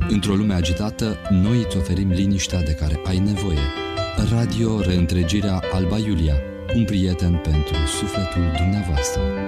Într-o lume agitată, noi îți oferim liniștea de care ai nevoie. Radio Reîntregirea Alba Iulia, un prieten pentru sufletul dumneavoastră.